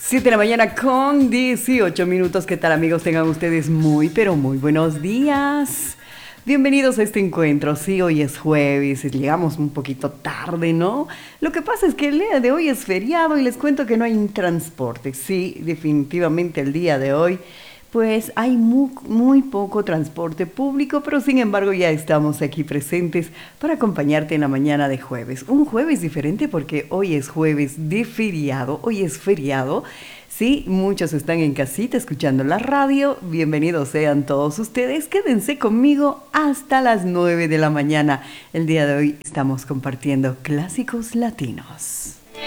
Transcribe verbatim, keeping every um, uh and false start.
siete de la mañana con dieciocho minutos. ¿Qué tal, amigos? Tengan ustedes muy, pero muy buenos días. Bienvenidos a este encuentro. Sí, hoy es jueves, llegamos un poquito tarde, ¿no? Lo que pasa es que el día de hoy es feriado y les cuento que no hay transporte. Sí, definitivamente el día de hoy, pues hay muy, muy poco transporte público, pero sin embargo ya estamos aquí presentes para acompañarte en la mañana de jueves. Un jueves diferente porque hoy es jueves de feriado, hoy es feriado. Sí, muchos están en casita escuchando la radio. Bienvenidos sean todos ustedes. Quédense conmigo hasta las nueve de la mañana. El día de hoy estamos compartiendo clásicos latinos.